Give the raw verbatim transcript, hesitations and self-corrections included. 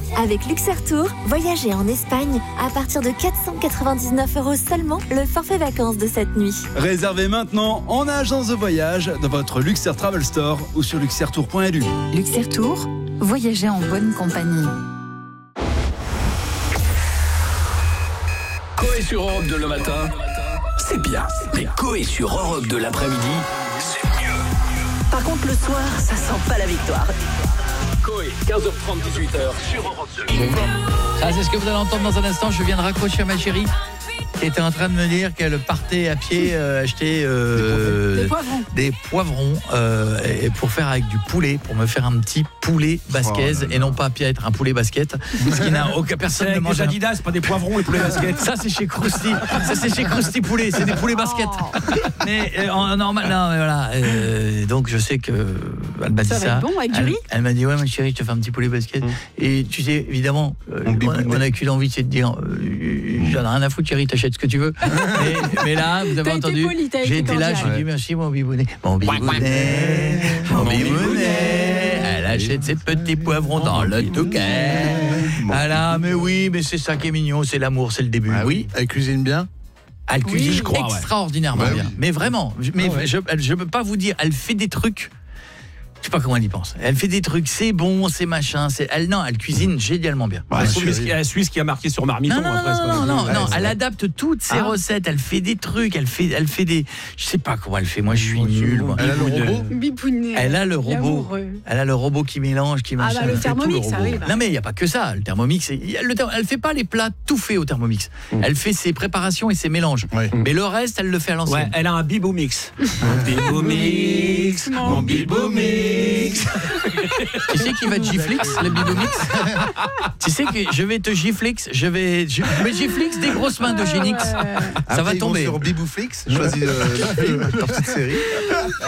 Avec Luxair Tour, voyagez en Espagne à partir de quatre cent quatre-vingt-dix-neuf euros seulement le forfait vacances de cette nuit. Réservez maintenant en agence de voyage dans votre Luxair Travel Store ou sur luxair tour point l u. Luxair Tour, voyagez en bonne compagnie. Coé sur Europe deux le matin, c'est bien. Mais Coé sur Europe deux l'après-midi, c'est mieux. Par contre, le soir, ça sent pas la victoire. Coé, quinze heures trente, dix-huit heures sur Europe deux. Ah, c'est ce que vous allez entendre dans un instant. Je viens de raccrocher à ma chérie qui était en train de me dire qu'elle partait à pied euh, acheter euh, des poivrons, des poivrons euh, et pour faire avec du poulet, pour me faire un petit poulet basquez oh et non pas Pierre, un poulet basket. Ce qui n'a aucun personne ne mange. Des Adidas, pas des poivrons, les poulets basket. Ça c'est chez Krusty, ça c'est chez Krusty Poulet, c'est des poulets basket. Oh. Mais euh, en normal, non, mais voilà. Euh, donc je sais que elle m'a dit ça. Ça va être bon avec du riz. Elle, elle m'a dit ouais ma chérie, je te fais un petit poulet basket. Mmh. Et tu sais évidemment, euh, on n'a qu'une envie, c'est de dire, euh, j'en ai rien à foutre chérie, t'achètes ce que tu veux. mais, mais là, vous avez t'as entendu, poli, j'ai été là, j'ai dit merci mon bibounet, mon bibounet, mon bibounet. Elle achète ses petits poivrons dans le touquet. Voilà, mais oui, mais c'est ça qui est mignon, c'est l'amour, c'est le début. Ah oui, elle cuisine bien. Elle cuisine, oui, je crois, extraordinairement ouais. bien. Oui. Mais vraiment, mais ah ouais. je je peux pas vous dire, elle fait des trucs. Je sais pas comment elle y pense. Elle fait des trucs, c'est bon, c'est machin, c'est elle non, elle cuisine génialement bien. Ouais, c'est la Suisse qui a marqué sur Marmiton. Non non après, non non, non, non, ouais, non elle adapte toutes ses ah. recettes, elle fait des trucs, elle fait elle fait des je sais pas comment elle fait, moi je suis nul moi. Elle a le robot Bibounet. Elle a le robot. Elle a le robot qui mélange, qui machin. Ah bah le Thermomix ça arrive. Non mais il y a pas que ça, le Thermomix, elle le elle fait pas les plats tout faits au Thermomix. Mmh. Elle fait ses préparations et ses mélanges. Ouais. Mais le reste, elle le fait à l'ancienne. Ouais, elle a un Bibomix. Mon Bibomix, mon Bibomix. Tu sais qui va te giflix, le Bibomix? Tu sais que je vais te giflix, je vais je, mais giflix des grosses mains de Genix. Ça Après, va tomber. Sur Bibouflix, choisis euh, la petite série.